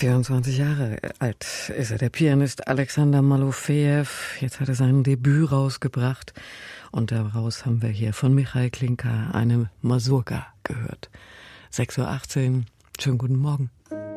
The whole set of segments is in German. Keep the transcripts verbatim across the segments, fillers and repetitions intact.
vierundzwanzig Jahre alt ist er, der Pianist Alexander Malofejew. Jetzt hat er sein Debüt rausgebracht und daraus haben wir hier von Michail Klinker eine Masurka gehört. sechs Uhr achtzehn, schönen guten Morgen.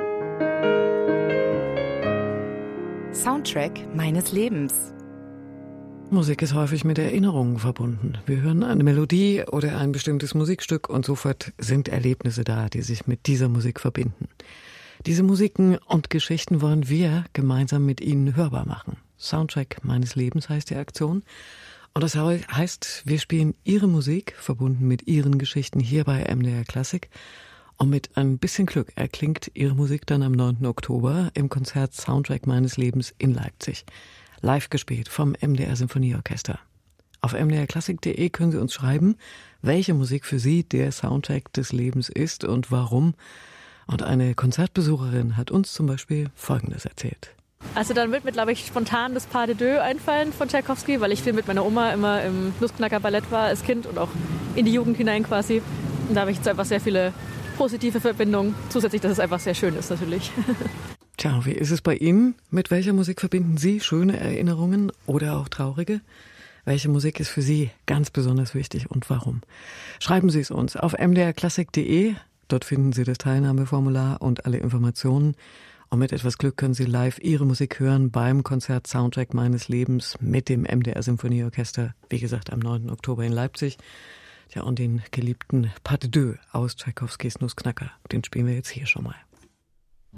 Soundtrack meines Lebens. Musik ist häufig mit Erinnerungen verbunden. Wir hören eine Melodie oder ein bestimmtes Musikstück und sofort sind Erlebnisse da, die sich mit dieser Musik verbinden. Diese Musiken und Geschichten wollen wir gemeinsam mit Ihnen hörbar machen. Soundtrack meines Lebens heißt die Aktion. Und das heißt, wir spielen Ihre Musik, verbunden mit Ihren Geschichten hier bei M D R Klassik. Und mit ein bisschen Glück erklingt Ihre Musik dann am neunten Oktober im Konzert Soundtrack meines Lebens in Leipzig. Live gespielt vom M D R Symphonieorchester. Auf m d r klassik punkt d e können Sie uns schreiben, welche Musik für Sie der Soundtrack des Lebens ist und warum. Und eine Konzertbesucherin hat uns zum Beispiel Folgendes erzählt. Also dann wird mir, glaube ich, spontan das Pas de Deux einfallen von Tschaikowski, weil ich viel mit meiner Oma immer im Nussknacker-Ballett war als Kind und auch in die Jugend hinein quasi. Und da habe ich jetzt einfach sehr viele positive Verbindungen. Zusätzlich, dass es einfach sehr schön ist natürlich. Tja, wie ist es bei Ihnen? Mit welcher Musik verbinden Sie schöne Erinnerungen oder auch traurige? Welche Musik ist für Sie ganz besonders wichtig und warum? Schreiben Sie es uns auf m d r klassik punkt d e. Dort finden Sie das Teilnahmeformular und alle Informationen. Und mit etwas Glück können Sie live Ihre Musik hören beim Konzert Soundtrack meines Lebens mit dem M D R Symphonieorchester. Wie gesagt, am neunten Oktober in Leipzig. Ja, und den geliebten Pas de Deux aus Tschaikowskis Nussknacker. Den spielen wir jetzt hier schon mal.